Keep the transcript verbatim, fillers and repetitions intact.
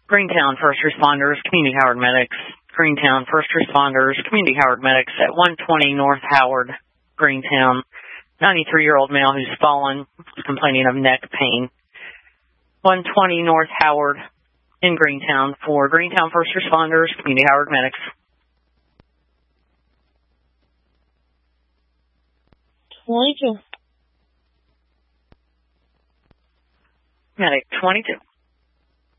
Greentown First Responders, Community Howard Medics. Greentown First Responders, Community Howard Medics at one twenty North Howard, Greentown. ninety-three-year-old male who's fallen, complaining of neck pain. one twenty North Howard in Greentown for Greentown First Responders, Community Howard Medics. twenty-two. Medic twenty-two.